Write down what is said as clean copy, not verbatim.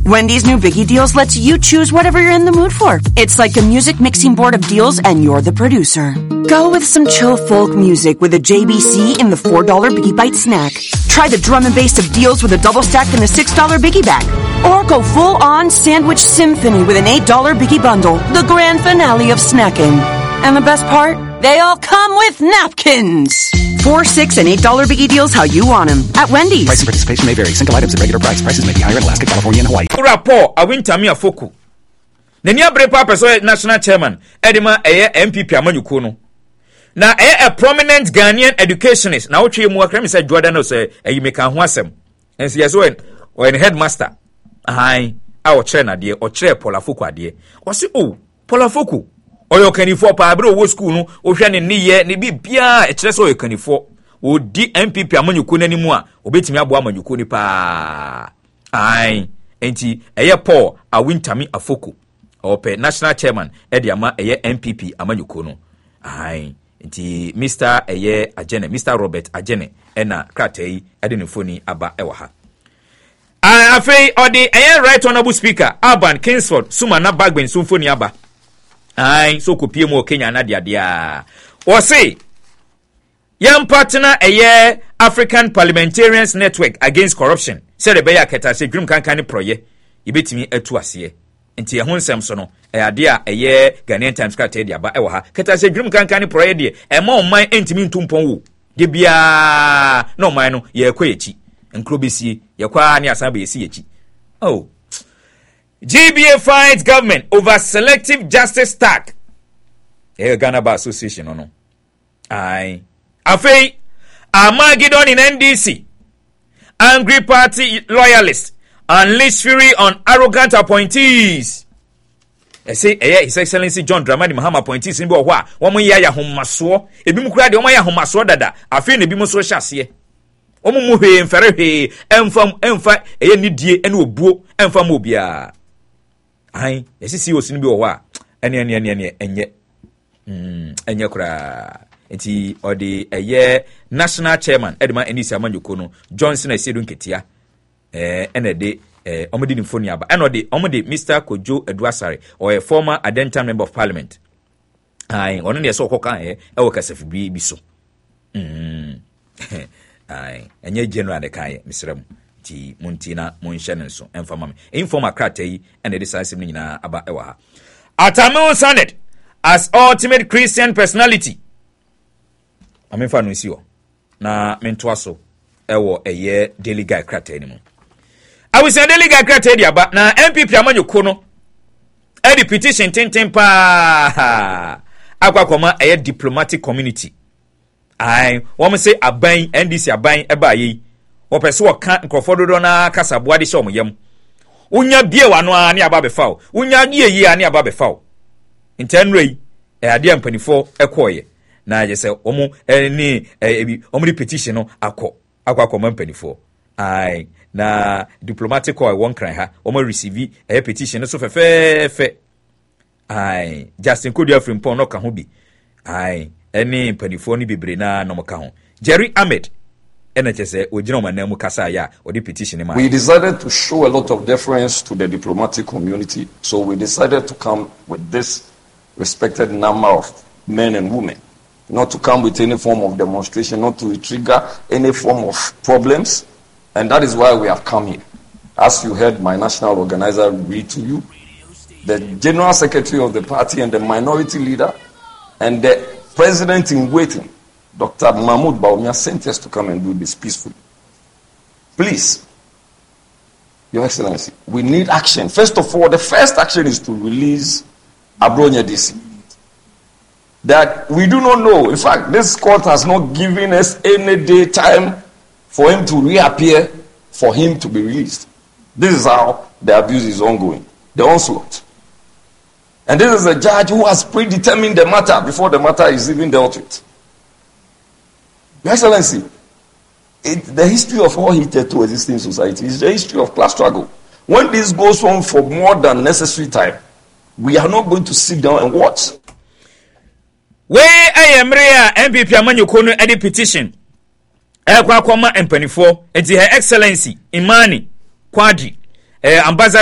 Wendy's new Biggie Deals lets you choose whatever you're in the mood for. It's like a music mixing board of deals and you're the producer. Go with some chill folk music with a JBC in the $4 Biggie Bite snack. Try the drum and bass of deals with a double stack in the $6 Biggie bag. Or go full-on sandwich symphony with an $8 Biggie bundle, the grand finale of snacking. And the best part? They all come with napkins. $4, $6, and $8 Biggie Deals how you want them at Wendy's. Price and participation may vary. Single items at regular price. Prices may be higher in Alaska, California, and Hawaii. Rapport, I win Tamia Foku. Nenia Brepa Person, national chairman, Edema MPP Amanyukono. Now, a prominent Ghanaian educationist. Now, what you more said Jordan say, you make a wasem. And see as when headmaster. Aye, our trainer dear, or chair Polafoku dear. Or say, oh, Polafoku. Oyo kanifo pa abro wo school no o hwe ne ye ne bibia e kire so oyo kanifo o di MPP amanyuko nanimu a obetimi abo amanyuko ni pa ai enti eye Paul Awintami Afoko ope national chairman e de ama eye MPP amanyuko no ai enti Mr eye Agene Mr Robert Agene na kratai e de ne foni aba e wa ha afei odi eye right honorable speaker Alban Kingsford Sumana Bagben Sumfoni aba ai so kopie mo Kenya na dia o say yam partner eye African Parliamentarians Network Against Corruption say the beya keta say dwum kankan proye ibetimi atu ase enti ehon nsem so no ade a eye Ghanaian Times kata dia ba e wo ha keta say dwum kankan proye de e ma oman entimi ntumpon wo de bia no man no ye kwayechi enkro besie ye kwa ne asan be yesi yechi oh GBA finds government over selective justice tag. Ghana Bar Association, no. Aye. Afei, Armageddon in NDC. Angry party loyalists unleash fury on arrogant appointees. I say, His Excellency John Dramani Mahama appointees in Boa, woman ya homaso, a bimukra de Omaya homaso dada, a fin a bimoso chassis. Omuhe and Ferre, emfa, a nidie and wobo, enfamobia. Ai esi osi bi owa enye kura enti odi eye national chairman edema NDC amanyuko no Johnson Esedun Ketia enede omodi ni phone aba enode omodi Mr Kojo Eduasare or a former Adentan member of parliament ai ono ne so koka e wo kasafi bi so ai enye general de kan misrem ti muntina munhyene so emfama me informa krata yi ene de sansem ni nyina aba ewa ha Atamu Sanet as ultimate Christian personality amefa no si o na mentoa so ewo eye daily guy krata ni mu awusan daily guy krata di aba na MPP amanyuko no e di petition tenten pa akwakoma eye diplomatic community ai wo say aban NDC aban eba yi opese wo kan nkrofododo na kasaboa de hye omyam unya bie wano a ne aba befa unya die yi a ne aba befa intenrei ade ampanifo ekoye na je se omu ni omu petition no akwa ampanifo ai na diplomatic call won kran ha omu receive petition so fe ai Justin Kodua Frimpong no ka ho bi ai eni ampanifo ni bebre na no ka ho Jerry Ahmed. We decided to show a lot of deference to the diplomatic community, so we decided to come with this respected number of men and women, not to come with any form of demonstration, not to trigger any form of problems, and that is why we have come here. As you heard my national organizer read to you, the general secretary of the party and the minority leader and the president in waiting, Dr. Mahmoud Bawumia, sent us to come and do this peacefully. Please, Your Excellency, we need action. First of all, the first action is to release Abronya DC. That we do not know. In fact, this court has not given us any day time for him to reappear, for him to be released. This is how the abuse is ongoing, the onslaught. And this is a judge who has predetermined the matter before the matter is even dealt with. Your Excellency, the history of all hitherto existing society is the history of class struggle. When this goes on for more than necessary time, we are not going to sit down and watch. Where I am MPP Amanyuko no edit petition. Ekwa kwama empanifo enti Her Excellency Imani Quadri ambassador